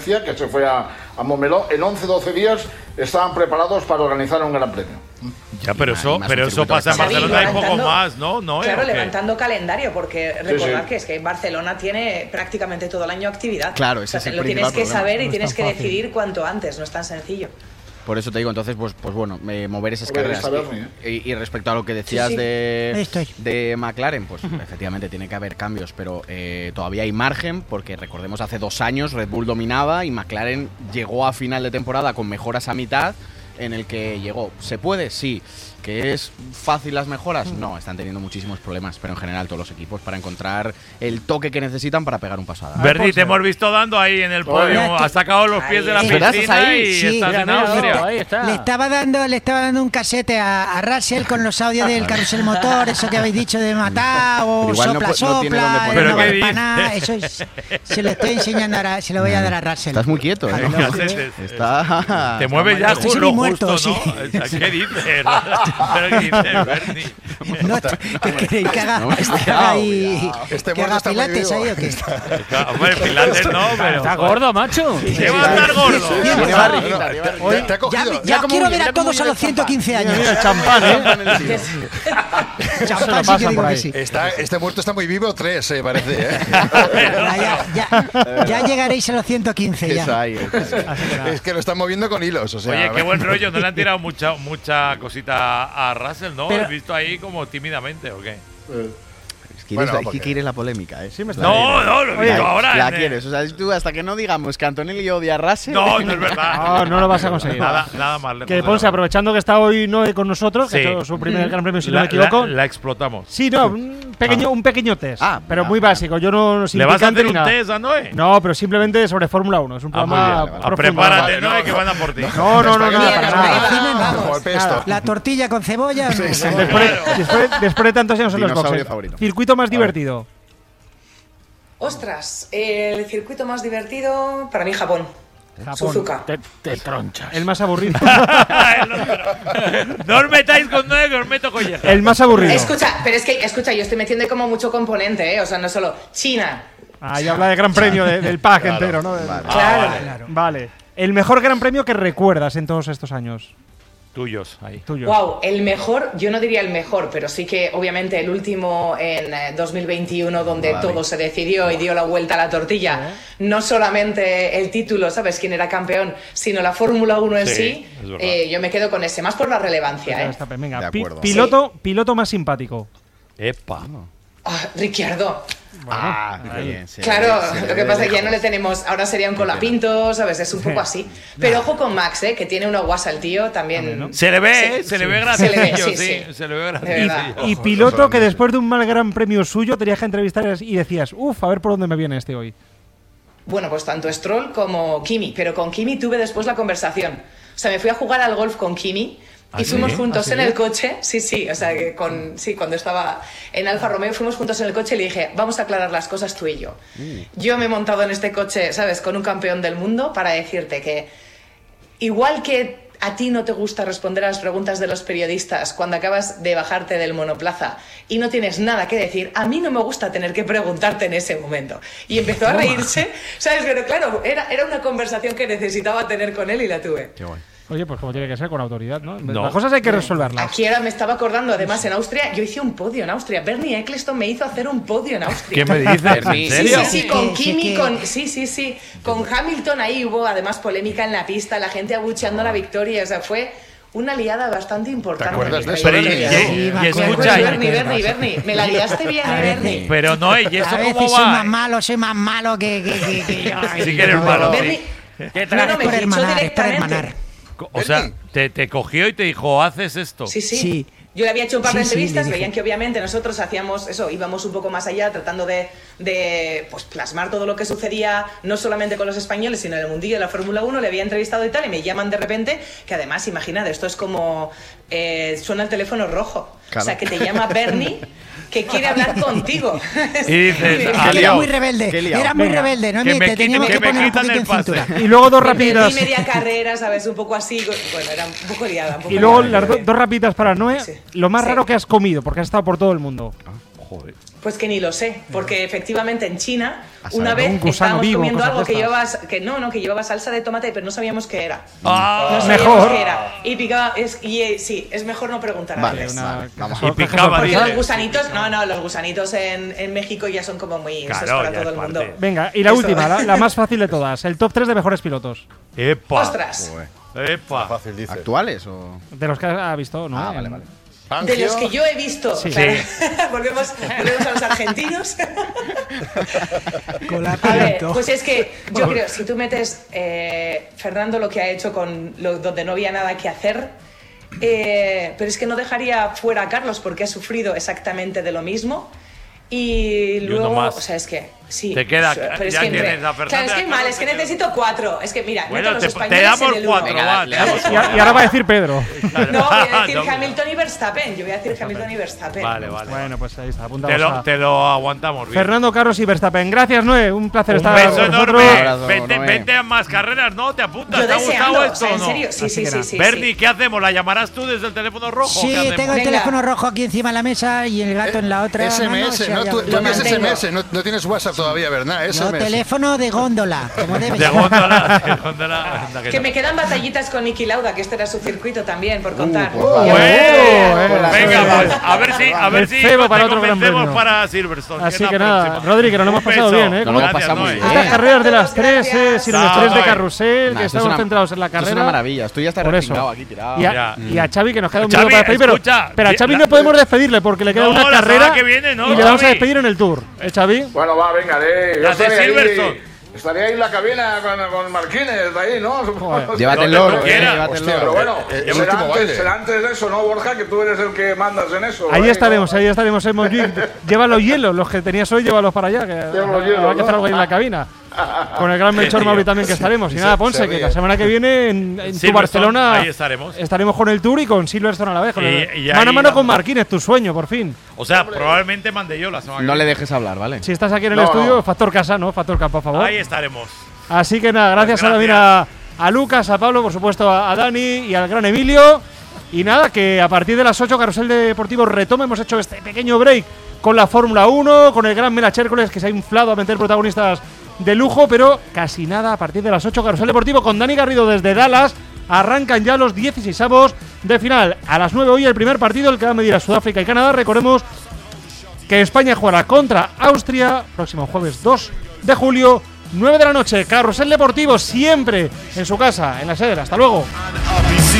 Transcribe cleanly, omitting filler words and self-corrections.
que se fue a Montmeló, en 11-12 días estaban preparados para organizar un gran premio. Ya, pero eso pasa en Barcelona y poco más, ¿no? Claro, levantando calendario, porque recordad que es que Barcelona tiene prácticamente todo el año actividad. Claro, ese es el lo tienes que problema. saber y tienes que decidir cuanto antes, no es tan sencillo. Por eso te digo, entonces, pues bueno, mover esas carreras. Y respecto a lo que decías de McLaren, pues efectivamente tiene que haber cambios, pero todavía hay margen, porque recordemos hace 2 años Red Bull dominaba y McLaren llegó a final de temporada con mejoras a mitad, en el que llegó. ¿Se puede? Sí. ¿Que es fácil las mejoras? No, están teniendo muchísimos problemas, pero en general todos los equipos para encontrar el toque que necesitan para pegar un pasada. Berni, te hemos visto dando ahí en el podio, has sacado los pies de la piscina y estás en Austria. Ahí está. Le estaba dando un casete a Russell con los audios del carrusel motor, eso que habéis dicho de matar, o sopla, ¿Pero qué dices? Eso se lo estoy enseñando ahora, se lo voy a dar a Russell. Estás muy quieto, ¿eh? Te mueves ya justo, muerto, ¿no? sí. ¿Qué dices? ¿Pero qué dices, Berni? ¿Qué queréis que haga ahí? ¿Que haga pilates ahí o qué? Hombre, pilates no, pero… Está gordo, macho. ¿Qué va a estar gordo? Tiene barriguita. Te ha cogido. Ya quiero ver a todos a los 115 años. Mira, champán, ¿eh? Champán sí que digo que sí. Este muerto está muy vivo, 3, parece. Ya llegaréis a los 115 ya. Es que lo están moviendo con hilos. O sea, oye, qué buen rollo. ¿No le han tirado mucha cosita a Russell, no? Pero, ¿Has visto ahí como tímidamente o qué? Quieres la polémica, ¿eh? Sí, me está No, lo digo ahora. La quieres. O sea, tú hasta que no digamos que Antonelli odia a Russell… No es verdad. No lo vas a conseguir. Nada más. Que Ponce, aprovechando que está hoy Noé con nosotros, que ha hecho su primer Gran Premio, si no me equivoco. La explotamos. Sí, no, un pequeño test. Pero muy básico. Yo no ¿Le vas a hacer un test a Noé? No, pero simplemente sobre Fórmula 1. Es un programa profundo. Prepárate, Noé, que van a por ti. No, nada. La tortilla con cebolla. Después de tantos años en los boxes. Circuito más divertido. Ostras, el circuito más divertido para mí Japón. Suzuka. Te tronchas. El más aburrido. No os metáis con Noé, que os meto con Yeja. El más aburrido. Escucha, yo estoy metiendo como mucho componente, o sea, no solo China. Ahí habla de Gran Premio del pack entero, ¿no? Claro. Vale. El mejor Gran Premio que recuerdas en todos estos años. Tuyos, ahí. Wow, el mejor, yo no diría el mejor, pero sí que obviamente el último en 2021 donde todo se decidió y dio la vuelta a la tortilla. No solamente el título, ¿sabes? Quién era campeón, sino la Fórmula 1 en sí. Yo me quedo con ese, más por la relevancia. Venga, piloto más simpático. Epa. Ricciardo. Bien, claro, lo que pasa es que ya no le tenemos. Ahora sería un colapinto, ¿sabes? Es un poco así. Pero ojo con Max, que tiene una guasa el tío también. Se le ve, se le ve graciosillo, se le ve graciosillo. Y piloto que después de un mal Gran Premio suyo tenías que entrevistar y decías, a ver por dónde me viene este hoy. Bueno, pues tanto Stroll como Kimi, pero con Kimi tuve después la conversación. O sea, me fui a jugar al golf con Kimi. Y fuimos juntos en el coche, o sea, que cuando estaba en Alfa Romeo fuimos juntos en el coche y le dije, vamos a aclarar las cosas tú y yo. Yo me he montado en este coche, ¿sabes?, con un campeón del mundo para decirte que igual que a ti no te gusta responder a las preguntas de los periodistas cuando acabas de bajarte del monoplaza y no tienes nada que decir, a mí no me gusta tener que preguntarte en ese momento. Y empezó a reírse, ¿sabes? Pero claro, era una conversación que necesitaba tener con él y la tuve. Qué guay. Oye, pues como tiene que ser, con autoridad, ¿no? Las cosas hay que resolverlas. Aquí ahora me estaba acordando, además, en Austria, yo hice un podio en Austria. Bernie Eccleston me hizo hacer un podio en Austria. ¿Qué me dices? ¿En serio? Sí, con Kimi, con Hamilton ahí hubo, además, polémica en la pista, la gente abucheando la victoria, o sea, fue una liada bastante importante. ¿Te acuerdas de eso? Y escucha… Bernie, me la liaste bien, Bernie. Pero no, ¿y eso cómo va? Soy más malo que yo. Sí que eres malo. Bernie, no, me fichó directamente. O sea, te cogió y te dijo, haces esto. Sí. Yo le había hecho un par de entrevistas, veían que obviamente nosotros hacíamos eso, íbamos un poco más allá, tratando de pues, plasmar todo lo que sucedía, no solamente con los españoles, sino en el mundillo de la Fórmula 1, le había entrevistado y tal, y me llaman de repente, que además, imagínate, esto es como, suena el teléfono rojo, claro. O sea, que te llama Bernie, que quiere hablar contigo. Y dices, era muy rebelde, ¿no? Te teníamos que poner un poquito en cintura. Y luego dos rapiditas. Y media carrera, ¿sabes? Un poco así, bueno, era un poco liada. Y luego las dos rapiditas para Noé. Lo más raro que has comido, porque has estado por todo el mundo. Joder. Pues que ni lo sé, porque efectivamente en China una vez estábamos comiendo algo que llevaba salsa de tomate, pero no sabíamos qué era. No sabíamos mejor. qué era. Y picaba, sí, es mejor no preguntar. Vale, y picaba. Porque los gusanitos, los gusanitos en México ya son como muy eso es para todo el mundo. Venga, y la última, la más fácil de todas, el top 3 de mejores pilotos. ¡Epa! ¡Ostras! ¡Epa! Fácil, dice. ¿Actuales o...? De los que ha visto, ¿no? Vale. De los que yo he visto. Sí. Volvemos a los argentinos. A ver, pues es que yo creo, si tú metes Fernando lo que ha hecho donde no había nada que hacer, pero es que no dejaría fuera a Carlos porque ha sufrido exactamente de lo mismo. Y luego, más. o sea, es que sí. Te queda, pero es ya que tienes a Fernando. Claro, es que mal, es que necesito 4. Es que mira, Bueno, los te españoles damos en el 4, 1. va. Y ahora va a decir Pedro. No, voy a decir Hamilton y Verstappen. Yo voy a decir Hamilton y Verstappen. Vale. Bueno, pues ahí está, apuntamos. Te lo aguantamos bien. Fernando, Carlos y Verstappen. Gracias, Noé. Un placer estar beso con enorme. vosotros. Vente a más carreras, ¿no? ¿Te apuntas? Yo ¿Te ha gustado deseando, esto o sea, o en no? serio, sí. Bernie, ¿qué hacemos? ¿La llamarás tú desde el teléfono rojo? Sí, ¿Qué hacemos? tengo el Venga. teléfono rojo aquí encima de la mesa y el gato en la otra. SMS, ¿no? Tú envías SMS, no tienes WhatsApp todavía, ¿verdad? No, SMS. teléfono de góndola, como debe De ser. góndola. Que me quedan batallitas con Niki Lauda, que este era su circuito también, por contar. Venga, pues a ver si cebo para te otro gran convencemos premio. para Silverstone. Así es que la nada, próxima. Rodri, que nos lo hemos Un pasado beso. bien, ¿eh? Nos lo hemos Gracias, pasado muy Noé. bien. Estas carreras de las 3, sin los Chao, 3 de Noé. carrusel, que Esto estamos centrados en la Esto es carrera. una maravilla. Estoy ya está Por eso. respingado aquí tirado. Y a Xavi, que nos queda un Xavi, minuto para despedir, escucha, pero a Xavi la- no podemos despedirle porque le queda No, una la carrera semana que viene, no, y le vamos a Xavi. despedir en el Tour. Xavi? Bueno, va, venga, yo Las de estaré Silverstone. ahí, estaría ahí en la cabina con Marquines, ahí, ¿no? Llévate el Donde loro, tú quieras. llévate el Hostia, Pero loro. bueno, el será último baile. será antes de eso, ¿no, Borja? Que tú eres el que mandas en eso. Ahí ¿eh? estaremos, en Montjuic. Lleva los hielos, los que tenías hoy, llévalos para allá. Que Llevo los hielos, habrá que ¿no? hacer algo ahí en la cabina. Con el gran Melchor Mauri también que estaremos. Y nada, Ponce, se que ríe. la semana que viene en tu Silverstone, Barcelona ahí estaremos. con el Tour y con Silverstone a la vez. Con Y mano a ahí mano con vamos. Marquines, tu sueño, por fin. O sea, probablemente mande yo la semana que No le viene. dejes hablar, ¿vale? Si estás aquí en el No, estudio, no. factor casa, ¿no? Factor campo, por favor. Ahí estaremos. Así que nada, gracias, Pues también a Lucas, a Pablo, por supuesto a Dani y al gran Emilio. Y nada, que a partir de las 8 Carrusel Deportivo retoma. Hemos hecho este pequeño break con la Fórmula 1, con el gran Mela Chércoles, que se ha inflado a meter protagonistas de lujo, pero casi nada a partir de las 8 Carrusel Deportivo con Dani Garrido desde Dallas. Arrancan ya los 16avos de final. A las 9 hoy el primer partido, el que va a medir a Sudáfrica y Canadá. Recordemos que España jugará contra Austria próximo jueves 2 de julio, 9 de la noche. Carrusel Deportivo siempre en su casa, en la sede. Hasta luego.